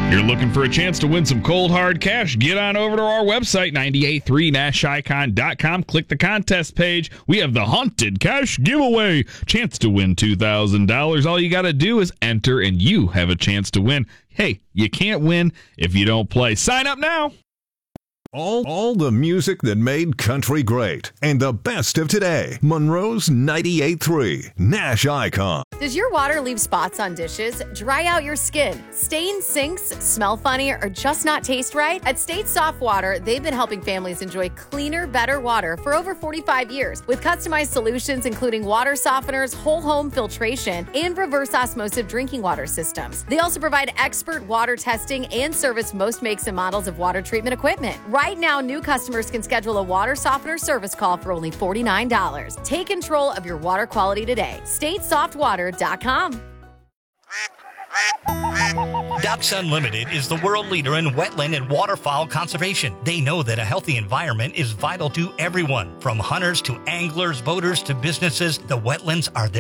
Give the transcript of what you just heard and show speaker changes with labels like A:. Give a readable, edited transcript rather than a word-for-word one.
A: You're looking for a chance to win some cold hard cash? Get on over to our website, 983nashicon.com. Click the contest page. We have the Haunted Cash Giveaway. Chance to win $2,000. All you got to do is enter, and you have a chance to win. Hey, you can't win if you don't play. Sign up now.
B: All the music that made country great and the best of today. Monroe's 98.3 Nash Icon.
C: Does your water leave spots on dishes, dry out your skin, stain sinks, smell funny, or just not taste right? At State Soft Water, they've been helping families enjoy cleaner, better water for over 45 years with customized solutions including water softeners, whole home filtration, and reverse osmosis drinking water systems. They also provide expert water testing and service most makes and models of water treatment equipment. Right now, new customers can schedule a water softener service call for only $49. Take control of your water quality today. StateSoftWater.com.
D: Ducks Unlimited is the world leader in wetland and waterfowl conservation. They know that a healthy environment is vital to everyone, from hunters to anglers, boaters to businesses. The wetlands are their